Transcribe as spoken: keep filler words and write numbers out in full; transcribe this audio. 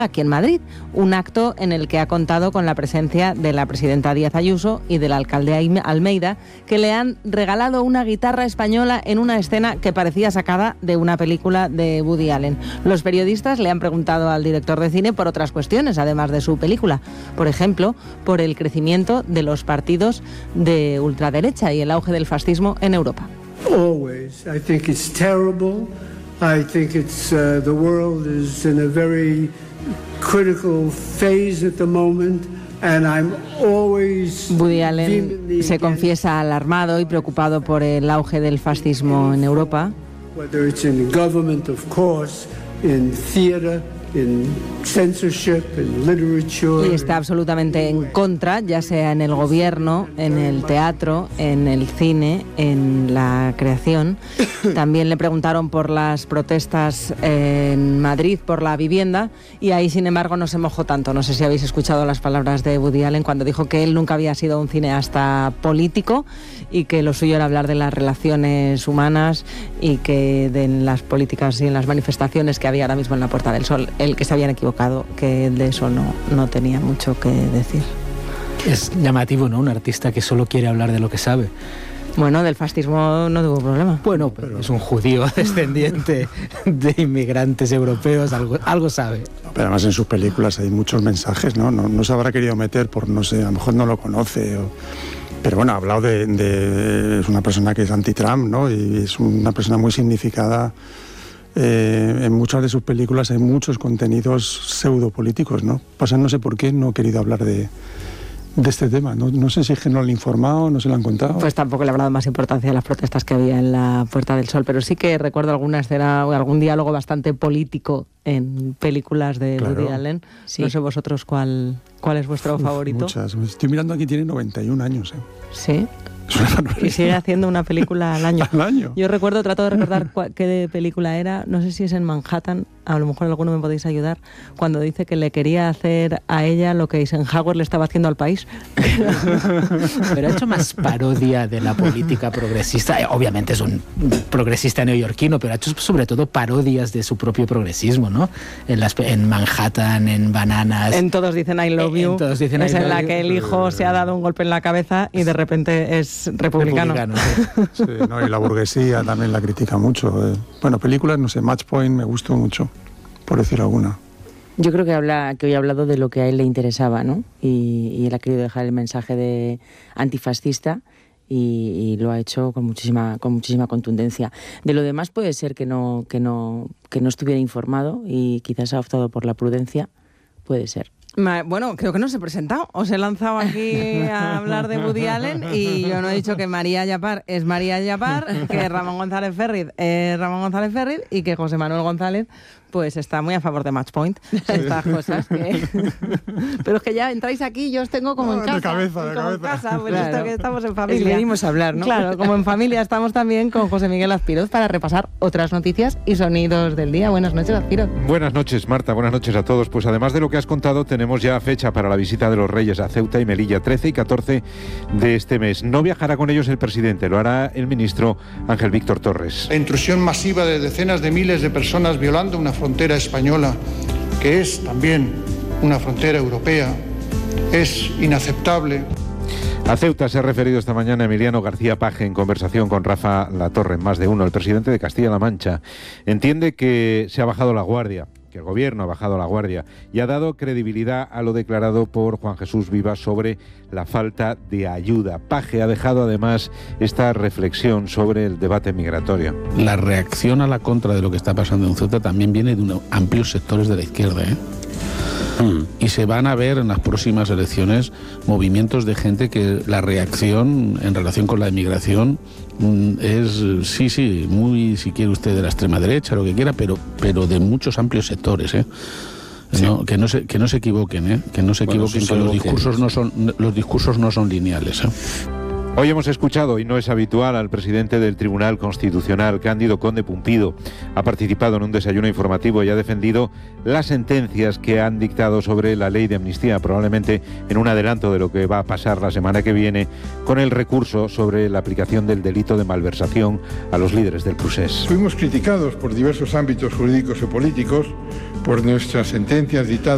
aquí en Madrid, un acto en el que ha contado con la presencia de la presidenta Díaz Ayuso y del alcalde Almeida, que le han regalado una guitarra española en una escena que parecía sacada de una película de Woody Allen. Los periodistas le han preguntado al director de cine por otras cuestiones, además de su película. Por ejemplo, por el crecimiento de los partidos de ultraderecha y el auge del fascismo en Europa. Always. I think it's terrible. I think it's uh, the world is in a very critical phase at the moment, and I'm always. Woody Allen se confiesa alarmado y preocupado por el auge del fascismo en Europa. Whether it's in government, of course, in theater, in censorship, in literature. Y está absolutamente en contra, ya sea en el gobierno, en el teatro, en el cine, en la creación. También le preguntaron por las protestas en Madrid por la vivienda y ahí, sin embargo, no se mojó tanto. No sé si habéis escuchado las palabras de Woody Allen cuando dijo que él nunca había sido un cineasta político y que lo suyo era hablar de las relaciones humanas y que de las políticas y en las manifestaciones que había ahora mismo en la Puerta del Sol, el que se habían equivocado, que de eso no, no tenía mucho que decir. Es llamativo, ¿no? Un artista que solo quiere hablar de lo que sabe. Bueno, del fascismo no tuvo problema. Bueno, pero es un judío descendiente de inmigrantes europeos, algo, algo sabe. Pero además en sus películas hay muchos mensajes, ¿no? No, no se habrá querido meter por, no sé, a lo mejor no lo conoce o... Pero bueno, ha hablado de, de... Es una persona que es anti-Trump, ¿no? Y es una persona muy significada. Eh, en muchas de sus películas hay muchos contenidos pseudopolíticos, ¿no? Pasa, no sé por qué no he querido hablar de, de este tema. No, no sé si es que no lo han informado, no se lo han contado. Pues tampoco le habrá dado más importancia a las protestas que había en la Puerta del Sol, pero sí que recuerdo alguna escena o algún diálogo bastante político en películas de claro. Woody Allen. Sí. No sé vosotros cuál, cuál es vuestro Uf, favorito. Muchas. Estoy mirando aquí, tiene noventa y un años. ¿eh? Sí. Y sigue haciendo una película al año. Al año. Yo recuerdo, trato de recordar cuál, qué película era, no sé si es en Manhattan, a lo mejor alguno me podéis ayudar, cuando dice que le quería hacer a ella lo que Eisenhower le estaba haciendo al país. Pero ha hecho más parodia de la política progresista. Obviamente es un progresista neoyorquino, pero ha hecho sobre todo parodias de su propio progresismo, ¿no? En, las, en Manhattan, en Bananas. En Todos dicen I love you. En Todos dicen es I en love la you. Que el hijo se ha dado un golpe en la cabeza y de repente es republicano. republicano sí. Sí, no, y la burguesía también la critica mucho. Eh. Bueno, películas, no sé, Match Point me gustó mucho, por decir alguna. Yo creo que habla que hoy ha hablado de lo que a él le interesaba, ¿no? Y, y él ha querido dejar el mensaje de antifascista y, y lo ha hecho con muchísima con muchísima contundencia. De lo demás puede ser que no que no que no estuviera informado y quizás ha optado por la prudencia, puede ser. Bueno, creo que no se he presentado. Os he lanzado aquí a hablar de Woody Allen y yo no he dicho que María Yapar es María Yapar, que Ramón González Ferriz es Ramón González Ferriz y que José Manuel González pues está muy a favor de Match Point. Estas cosas que... Pero es que ya entráis aquí y yo os tengo como no, en casa. De cabeza, de como cabeza. En casa, pues claro. esto que estamos en familia. Es venimos a hablar, ¿no? Claro, como en familia estamos también con José Miguel Azpiroz para repasar otras noticias y sonidos del día. Buenas noches, Azpiroz. Buenas noches, Marta. Buenas noches a todos. Pues además de lo que has contado, tenemos ya fecha para la visita de los Reyes a Ceuta y Melilla, trece y catorce de este mes. No viajará con ellos el presidente, lo hará el ministro Ángel Víctor Torres. La intrusión masiva de decenas de miles de personas violando una frontera española, que es también una frontera europea, es inaceptable. A Ceuta se ha referido esta mañana Emiliano García Paje en conversación con Rafa Latorre, en Más de Uno. El presidente de Castilla-La Mancha entiende que se ha bajado la guardia, que el gobierno ha bajado la guardia y ha dado credibilidad a lo declarado por Juan Jesús Vivas sobre la falta de ayuda. Paje ha dejado además esta reflexión sobre el debate migratorio. La reacción a la contra de lo que está pasando en Ceuta también viene de unos amplios sectores de la izquierda, ¿eh? Mm. Y se van a ver en las próximas elecciones movimientos de gente que la reacción en relación con la inmigración es, sí, sí, muy, si quiere usted, de la extrema derecha, lo que quiera, pero, pero de muchos amplios sectores, ¿eh? Sí. No, que no se que no se equivoquen, ¿eh? Que no se bueno, equivoquen, que los discursos no son los discursos no son lineales, ¿eh? Hoy hemos escuchado, y no es habitual, al presidente del Tribunal Constitucional, Cándido Conde Pumpido. Ha participado en un desayuno informativo y ha defendido las sentencias que han dictado sobre la ley de amnistía, probablemente en un adelanto de lo que va a pasar la semana que viene con el recurso sobre la aplicación del delito de malversación a los líderes del Procés. Fuimos criticados por diversos ámbitos jurídicos y políticos por nuestras sentencias dictadas